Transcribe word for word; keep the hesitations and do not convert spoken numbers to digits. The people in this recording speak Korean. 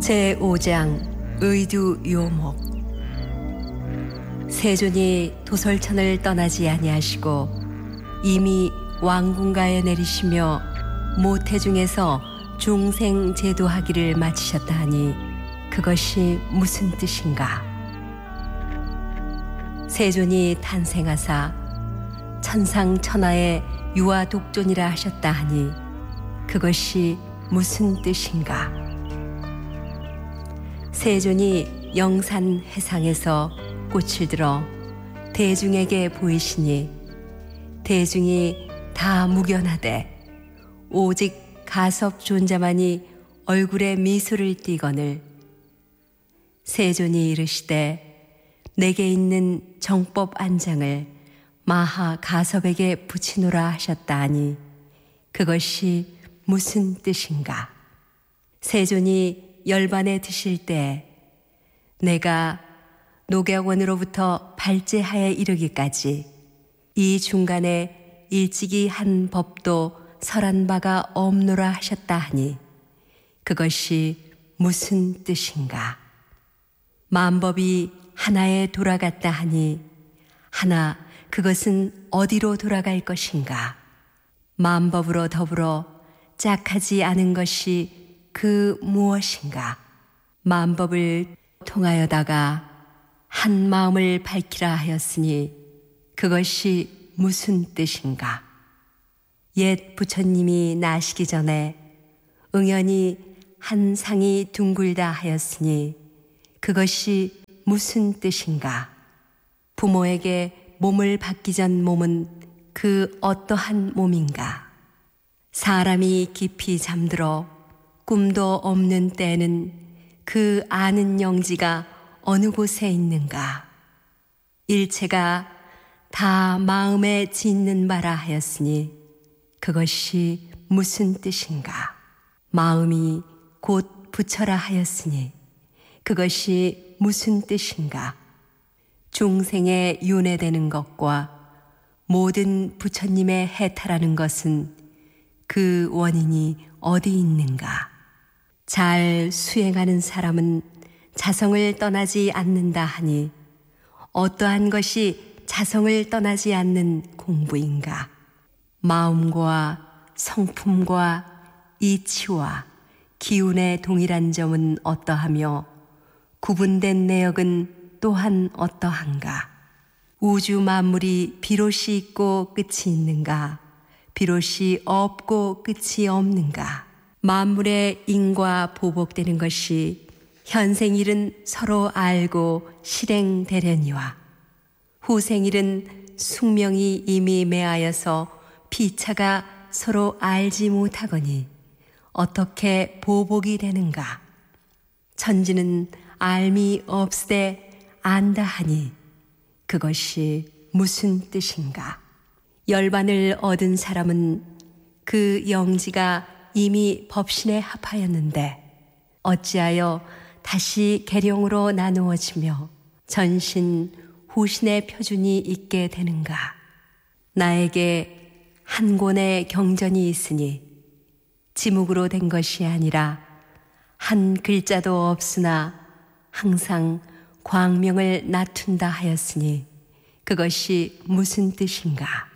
제오 장 의두요목. 세존이 도솔천을 떠나지 아니하시고 이미 왕궁가에 내리시며 모태중에서 중생 제도하기를 마치셨다 하니 그것이 무슨 뜻인가? 세존이 탄생하사 천상천하의 유아 독존이라 하셨다 하니 그것이 무슨 뜻인가? 세존이 영산 해상에서 꽃을 들어 대중에게 보이시니 대중이 다 묵연하되 오직 가섭존자만이 얼굴에 미소를 띠거늘 세존이 이르시되 내게 있는 정법 안장을 마하 가섭에게 붙이노라 하셨다 하니 그것이 무슨 뜻인가? 세존이 열반에 드실 때 내가 녹약원으로부터 발제하에 이르기까지 이 중간에 일찍이 한 법도 설한 바가 없노라 하셨다 하니 그것이 무슨 뜻인가? 만법이 하나에 돌아갔다 하니 하나 그것은 어디로 돌아갈 것인가? 만법으로 더불어 짝하지 않은 것이 그 무엇인가? 만법을 통하여다가 한 마음을 밝히라 하였으니 그것이 무슨 뜻인가? 옛 부처님이 나시기 전에 응연히 한 상이 둥글다 하였으니 그것이 무슨 뜻인가? 부모에게 몸을 받기 전 몸은 그 어떠한 몸인가? 사람이 깊이 잠들어 꿈도 없는 때는 그 아는 영지가 어느 곳에 있는가? 일체가 다 마음에 짓는 바라 하였으니 그것이 무슨 뜻인가? 마음이 곧 부처라 하였으니 그것이 무슨 뜻인가? 중생에 윤회되는 것과 모든 부처님의 해탈하는 것은 그 원인이 어디 있는가? 잘 수행하는 사람은 자성을 떠나지 않는다 하니 어떠한 것이 자성을 떠나지 않는 공부인가? 마음과 성품과 이치와 기운의 동일한 점은 어떠하며 구분된 내역은 또한 어떠한가? 우주 만물이 비롯이 있고 끝이 있는가? 비롯이 없고 끝이 없는가? 만물의 인과 보복되는 것이 현생일은 서로 알고 실행되려니와 후생일은 숙명이 이미 매하여서 피차가 서로 알지 못하거니 어떻게 보복이 되는가? 천지는 알미 없으되 안다 하니 그것이 무슨 뜻인가? 열반을 얻은 사람은 그 영지가 이미 법신에 합하였는데 어찌하여 다시 계룡으로 나누어지며 전신 후신의 표준이 있게 되는가? 나에게 한 권의 경전이 있으니 지묵으로 된 것이 아니라 한 글자도 없으나 항상 광명을 나툰다 하였으니 그것이 무슨 뜻인가?